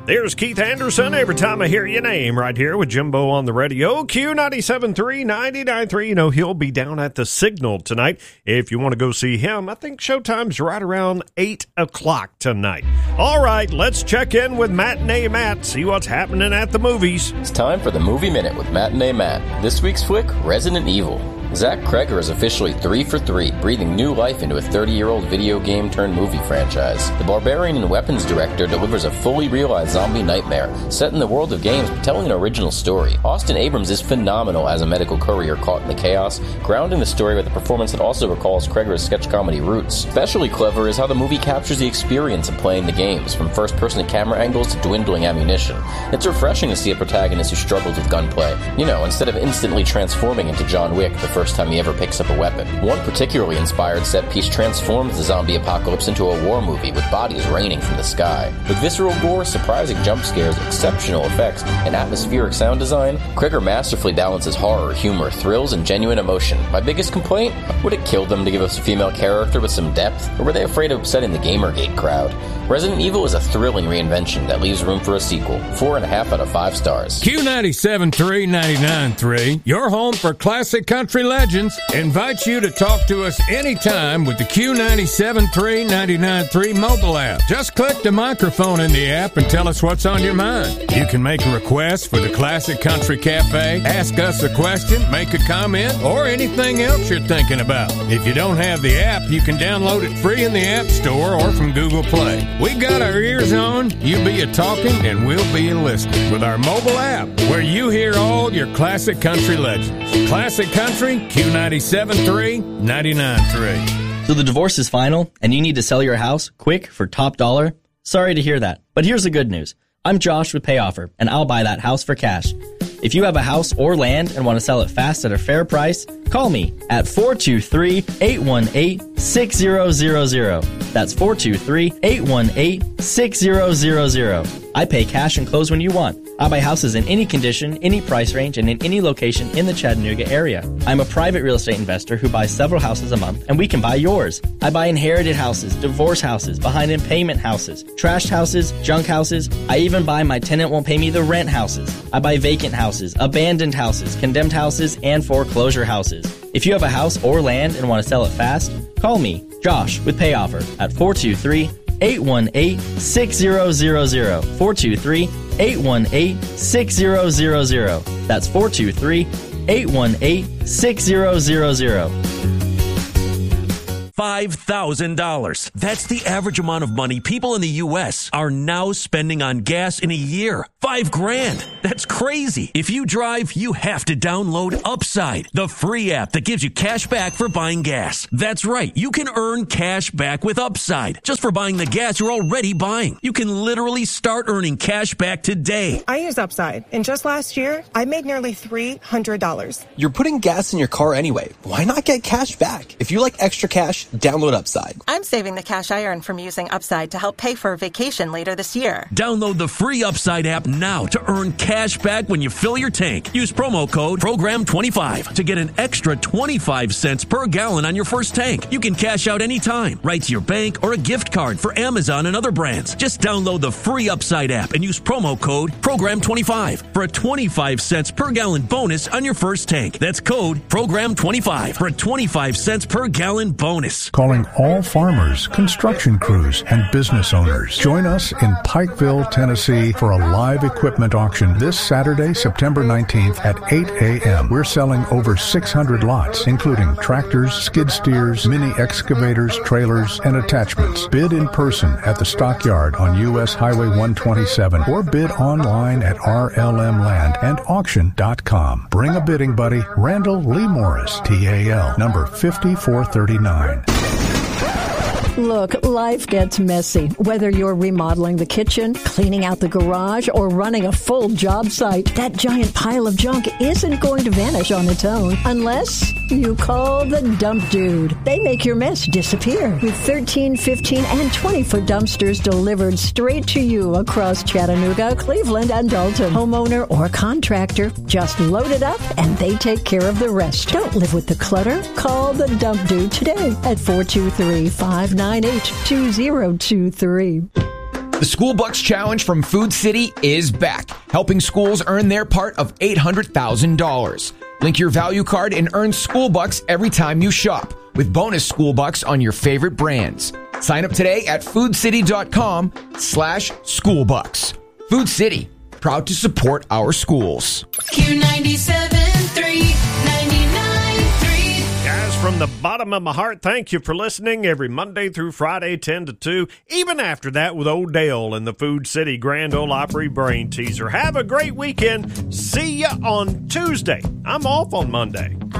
There's Keith Anderson every time I hear your name right here with Jimbo on the radio. Q97.3, 99.3. You know, he'll be down at the Signal tonight. If you want to go see him, I think showtime's right around 8 o'clock tonight. All right, let's check in with Matinee Matt, see what's happening at the movies. It's time for the Movie Minute with Matinee Matt. This week's flick, Resident Evil. Zach Kreger is officially 3 for 3, breathing new life into a 30-year-old video game-turned-movie franchise. The Barbarian and Weapons director delivers a fully realized zombie nightmare set in the world of games but telling an original story. Austin Abrams is phenomenal as a medical courier caught in the chaos, grounding the story with a performance that also recalls Kreger's sketch comedy roots. Especially clever is how the movie captures the experience of playing the games, from first-person camera angles to dwindling ammunition. It's refreshing to see a protagonist who struggles with gunplay. You know, instead of instantly transforming into John Wick the first time he ever picks up a weapon. One particularly inspired set piece transforms the zombie apocalypse into a war movie with bodies raining from the sky. With visceral gore, surprising jump scares, exceptional effects, and atmospheric sound design, Kreger masterfully balances horror, humor, thrills, and genuine emotion. My biggest complaint? Would it kill them to give us a female character with some depth? Or were they afraid of upsetting the Gamergate crowd? Resident Evil is a thrilling reinvention that leaves room for a sequel. 4.5 out of 5 stars. Q97.3, 99.3, your home for classic country legends, invites you to talk to us anytime with the Q97.3, 99.3 mobile app. Just click the microphone in the app and tell us what's on your mind. You can make a request for the Classic Country Cafe, ask us a question, make a comment, or anything else you're thinking about. If you don't have the app, you can download it free in the App Store or from Google Play. We got our ears on, you be a talking, and we'll be a listening with our mobile app, where you hear all your classic country legends. Classic Country, Q97.3, 99.3. So the divorce is final, and you need to sell your house quick for top dollar? Sorry to hear that, but here's the good news. I'm Josh with PayOffer, and I'll buy that house for cash. If you have a house or land and want to sell it fast at a fair price, call me at 423-818-6000. That's 423-818-6000. I pay cash and close when you want. I buy houses in any condition, any price range, and in any location in the Chattanooga area. I'm a private real estate investor who buys several houses a month, and we can buy yours. I buy inherited houses, divorce houses, behind in payment houses, trashed houses, junk houses. I even buy my tenant won't pay me the rent houses. I buy vacant houses, abandoned houses, condemned houses, and foreclosure houses. If you have a house or land and want to sell it fast, call me, Josh, with PayOffer at 423-818-6000. 423-818-6000. That's 423-818-6000. $5,000. That's the average amount of money people in the U.S. are now spending on gas in a year. $5,000. That's crazy. If you drive, you have to download Upside, the free app that gives you cash back for buying gas. That's right. You can earn cash back with Upside just for buying the gas you're already buying. You can literally start earning cash back today. I use Upside, and just last year, I made nearly $300. You're putting gas in your car anyway. Why not get cash back? If you like extra cash, download Upside. I'm saving the cash I earn from using Upside to help pay for a vacation later this year. Download the free Upside app now to earn cash back when you fill your tank. Use promo code PROGRAM25 to get an extra 25 cents per gallon on your first tank. You can cash out anytime, right to your bank or a gift card for Amazon and other brands. Just download the free Upside app and use promo code PROGRAM25 for a 25 cents per gallon bonus on your first tank. That's code PROGRAM25 for a 25 cents per gallon bonus. Calling all farmers, construction crews, and business owners. Join us in Pikeville, Tennessee for a live equipment auction this Saturday, September 19th at 8 a.m. We're selling over 600 lots, including tractors, skid steers, mini excavators, trailers, and attachments. Bid in person at the stockyard on U.S. Highway 127 or bid online at rlmlandandauction.com. Bring a bidding buddy. Randall Lee Morris, TAL, number 5439. Look, life gets messy. Whether you're remodeling the kitchen, cleaning out the garage, or running a full job site, that giant pile of junk isn't going to vanish on its own unless you call the Dump Dude. They make your mess disappear with 13, 15, and 20-foot dumpsters delivered straight to you across Chattanooga, Cleveland, and Dalton. Homeowner or contractor, just load it up and they take care of the rest. Don't live with the clutter. Call the Dump Dude today at 423-598-2023. The School Bucks Challenge from Food City is back, helping schools earn their part of $800,000. Link your value card and earn School Bucks every time you shop, with bonus School Bucks on your favorite brands. Sign up today at foodcity.com/schoolbucks. Food City, proud to support our schools. Q97.3, 99.3. Guys, from the bottom of my heart, thank you for listening every Monday through Friday, 10 to 2. Even after that with Old Dale and the Food City Grand Ole Opry Brain Teaser. Have a great weekend. See ya on Tuesday. I'm off on Monday.